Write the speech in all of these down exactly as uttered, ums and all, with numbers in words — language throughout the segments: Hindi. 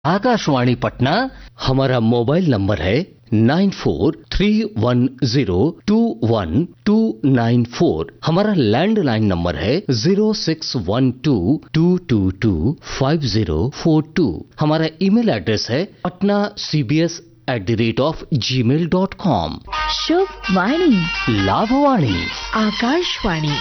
आकाशवाणी पटना हमारा मोबाइल नंबर है nine four three one zero to one two nine four. हमारा लैंडलाइन नंबर है zero six one two to to to five zero four to. हमारा ईमेल एड्रेस है Patna C B S at the rate of ji mail dot com. शुभ वाणी, लाभवाणी, आकाशवाणी।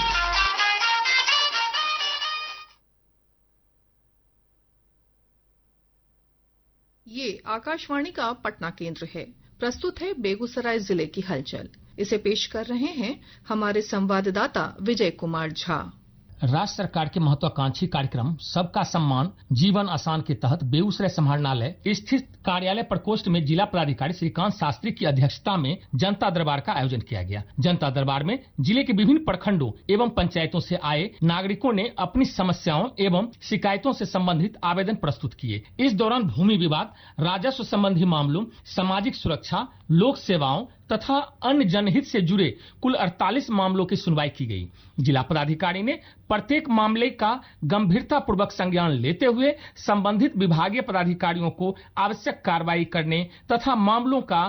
ये आकाशवाणी का पटना केंद्र है। प्रस्तुत है बेगूसराय जिले की हलचल। इसे पेश कर रहे हैं हमारे संवाददाता विजय कुमार झा। राज्य सरकार के महत्वाकांक्षी कार्यक्रम सबका सम्मान जीवन आसान के तहत बेगूसराय समाहरणालय स्थित कार्यालय प्रकोष्ठ में जिला पदाधिकारी श्रीकांत शास्त्री की अध्यक्षता में जनता दरबार का आयोजन किया गया। जनता दरबार में जिले के विभिन्न प्रखंडों एवं पंचायतों से आए नागरिकों ने अपनी समस्याओं एवं शिकायतों से संबंधित आवेदन प्रस्तुत किए। इस दौरान भूमि विवाद, राजस्व संबंधी मामलों, सामाजिक सुरक्षा, लोक सेवाओं तथा अन्य जनहित से जुड़े कुल अड़तालीस मामलों की सुनवाई की गई। जिला पदाधिकारी ने प्रत्येक मामले का गंभीरता पूर्वक संज्ञान लेते हुए संबंधित विभागीय पदाधिकारियों को आवश्यक कार्रवाई करने तथा मामलों का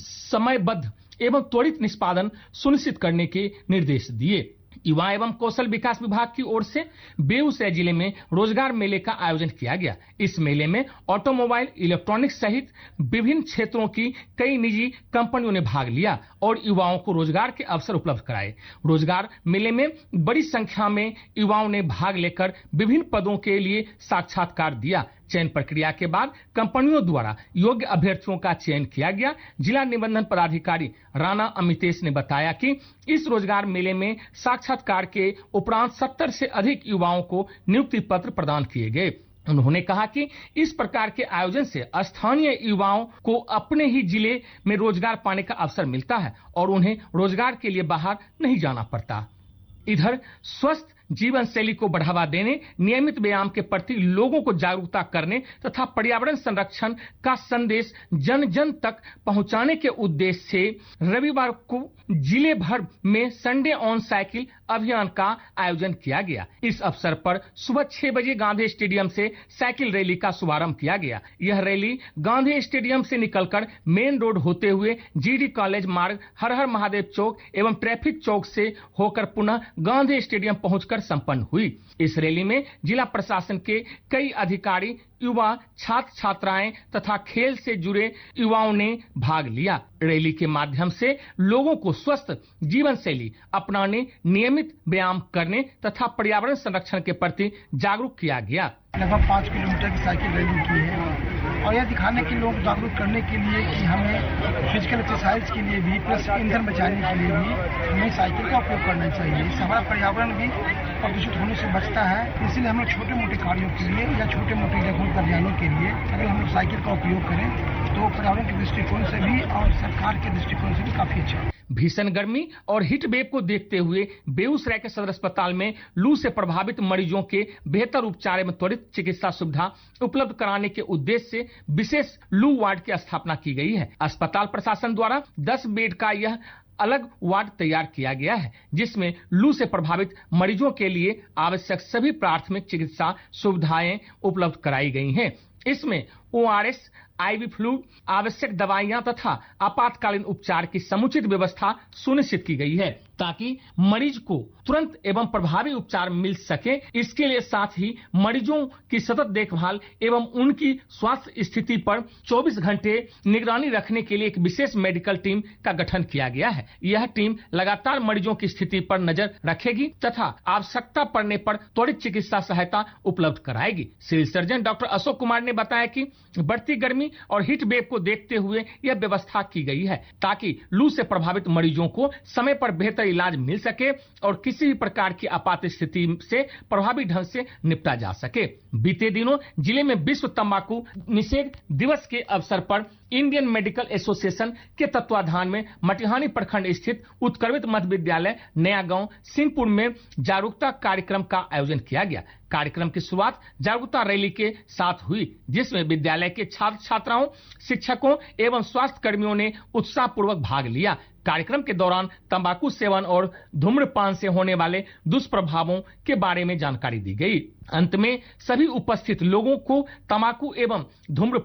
समयबद्ध एवं त्वरित निष्पादन सुनिश्चित करने के निर्देश दिए। युवा एवं कौशल विकास विभाग की ओर से बेगूसराय जिले में रोजगार मेले का आयोजन किया गया। इस मेले में ऑटोमोबाइल, इलेक्ट्रॉनिक्स सहित विभिन्न क्षेत्रों की कई निजी कंपनियों ने भाग लिया और युवाओं को रोजगार के अवसर उपलब्ध कराए। रोजगार मेले में बड़ी संख्या में युवाओं ने भाग लेकर विभिन्न पदों के लिए साक्षात्कार दिया। चयन प्रक्रिया के बाद कंपनियों द्वारा योग्य अभ्यर्थियों का चयन किया गया। जिला निबंधन पदाधिकारी राणा अमितेश ने बताया कि इस रोजगार मेले में साक्षात्कार के उपरांत सत्तर से अधिक युवाओं को नियुक्ति पत्र प्रदान किए गए। उन्होंने कहा कि इस प्रकार के आयोजन से स्थानीय युवाओं को अपने ही जिले में रोजगार पाने का अवसर मिलता है और उन्हें रोजगार के लिए बाहर नहीं जाना पड़ता। इधर स्वस्थ जीवन शैली को बढ़ावा देने, नियमित व्यायाम के प्रति लोगों को जागरूकता करने तथा पर्यावरण संरक्षण का संदेश जन जन तक पहुंचाने के उद्देश्य से रविवार को जिले भर में संडे ऑन साइकिल अभियान का आयोजन किया गया। इस अवसर पर सुबह छह बजे गांधी स्टेडियम से साइकिल रैली का शुभारंभ किया गया। यह रैली गांधी स्टेडियम से निकलकर मेन रोड होते हुए जीडी कॉलेज मार्ग, हर हर महादेव चौक एवं ट्रैफिक चौक से होकर पुनः गांधी स्टेडियम पहुंचकर संपन्न हुई। इस रैली में जिला प्रशासन के कई अधिकारी, युवा, छात्र छात्राएं तथा खेल से जुड़े युवाओं ने भाग लिया। रैली के माध्यम से लोगों को स्वस्थ जीवन शैली अपनाने, नियमित व्यायाम करने तथा पर्यावरण संरक्षण के प्रति जागरूक किया गया। लगभग पाँच किलोमीटर की साइकिल रैली की है और यह दिखाने के लोग जागरूक करने के लिए कि हमें फिजिकल एक्सरसाइज के लिए भी प्लस ईंधन बचाने के लिए भी हमें साइकिल का उपयोग करना चाहिए। इससे हमारा पर्यावरण भी प्रदूषित होने से बचता है। इसलिए हम लोग छोटे मोटे कार्यों के लिए या छोटे मोटे जगहों पर जाने के लिए अगर हम लोग साइकिल का उपयोग करें तो पर्यावरण के दृष्टिकोण से भी और सरकार के दृष्टिकोण से भी काफी अच्छा है। भीषण गर्मी और हीट वेव को देखते हुए बेगूसराय के सदर अस्पताल में लू से प्रभावित मरीजों के बेहतर उपचार एवं त्वरित चिकित्सा सुविधा उपलब्ध कराने के उद्देश्य से विशेष लू वार्ड की स्थापना की गई है। अस्पताल प्रशासन द्वारा दस बेड का यह अलग वार्ड तैयार किया गया है, जिसमें लू से प्रभावित मरीजों के लिए आवश्यक सभी प्राथमिक चिकित्सा सुविधाएं उपलब्ध कराई गई हैं। इसमें O R S, IV fluid, आवश्यक दवाइयां तथा आपातकालीन उपचार की समुचित व्यवस्था सुनिश्चित की गई है ताकि मरीज को तुरंत एवं प्रभावी उपचार मिल सके। इसके लिए साथ ही मरीजों की सतत देखभाल एवं उनकी स्वास्थ्य स्थिति पर चौबीस घंटे निगरानी रखने के लिए एक विशेष मेडिकल टीम का गठन किया गया है। यह टीम लगातार मरीजों की स्थिति पर नजर रखेगी तथा आवश्यकता पड़ने पर त्वरित चिकित्सा सहायता उपलब्ध कराएगी। Civil surgeon doctor Ashok Kumar ने बताया कि बढ़ती गर्मी और हीट वेव को देखते हुए यह व्यवस्था की गई है ताकि लू से प्रभावित मरीजों को समय पर बेहतर इलाज मिल सके और किसी भी प्रकार की आपात स्थिति से प्रभावी ढंग से निपटा जा सके। बीते दिनों जिले में विश्व तंबाकू निषेध दिवस के अवसर पर इंडियन मेडिकल एसोसिएशन के तत्वाधान में मटिहानी प्रखंड स्थित उत्कर्वित मध्य विद्यालय नया गांव सिंहपुर में जागरूकता कार्यक्रम का आयोजन किया गया। कार्यक्रम की शुरुआत जागरूकता रैली के साथ हुई, जिसमें विद्यालय के छात्र छात्राओं, शिक्षकों एवं स्वास्थ्य कर्मियों ने उत्साह पूर्वक भाग लिया। कार्यक्रम के दौरान तंबाकू सेवन और धूम्रपान से होने वाले दुष्प्रभावों के बारे में जानकारी दी गई। अंत में सभी उपस्थित लोगों को तंबाकू एवं धूम्रपान